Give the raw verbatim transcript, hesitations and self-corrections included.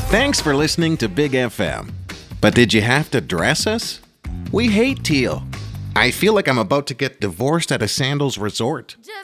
Thanks for listening to Big F M. But did you have to dress us? We hate teal. I feel like I'm about to get divorced at a sandals resort.